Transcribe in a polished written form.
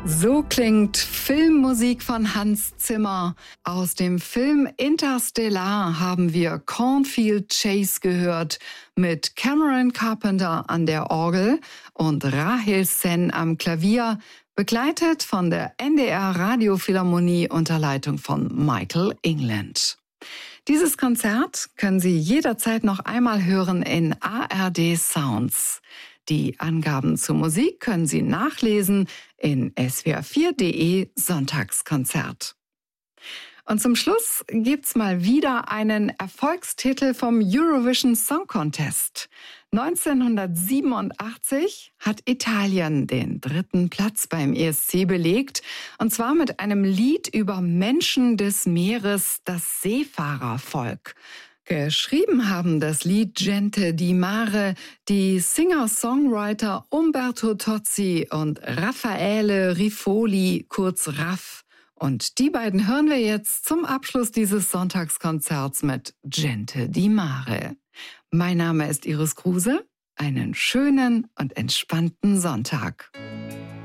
So klingt Filmmusik von Hans Zimmer. Aus dem Film Interstellar haben wir Cornfield Chase gehört mit Cameron Carpenter an der Orgel und Rahel Sen am Klavier, begleitet von der NDR Radiophilharmonie unter Leitung von Michael England. Dieses Konzert können Sie jederzeit noch einmal hören in ARD Sounds. Die Angaben zur Musik können Sie nachlesen in swr4.de Sonntagskonzert. Und zum Schluss gibt's mal wieder einen Erfolgstitel vom Eurovision Song Contest. 1987 hat Italien den 3. Platz beim ESC belegt, und zwar mit einem Lied über Menschen des Meeres, das Seefahrervolk. Geschrieben haben das Lied Gente di Mare die Singer-Songwriter Umberto Tozzi und Raffaele Rifoli, kurz Raff. Und die beiden hören wir jetzt zum Abschluss dieses Sonntagskonzerts mit Gente di Mare. Mein Name ist Iris Kruse. Einen schönen und entspannten Sonntag.